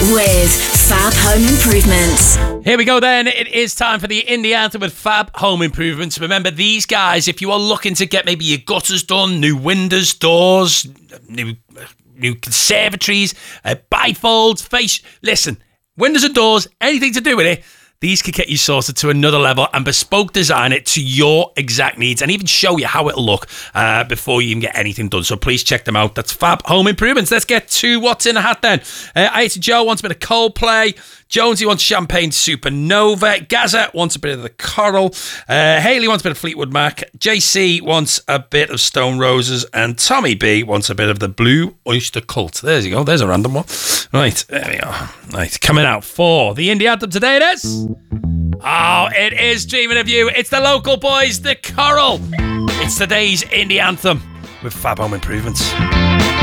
with Fab Home Improvements. Here we go then. It is time for the Indie Anthem with Fab Home Improvements. Remember, these guys, if you are looking to get maybe your gutters done, new windows, doors, new conservatories, bifolds, listen, windows and doors, anything to do with it, these could get you sorted to another level and bespoke design it to your exact needs and even show you how it'll look before you even get anything done. So please check them out. That's Fab Home Improvements. Let's get to what's in the hat then. Auntie Joe wants a bit of Coldplay. Jonesy wants Champagne Supernova. Gaza wants a bit of The Coral. Hayley wants a bit of Fleetwood Mac. JC wants a bit of Stone Roses. And Tommy B wants a bit of the Blue Oyster Cult. There you go. There's a random one. Right, there we go. Right, coming out for the Indie Anthem today it is. Oh, it is Dreaming of You. It's the local boys, The Coral. It's today's Indie Anthem with Fab Home Improvements.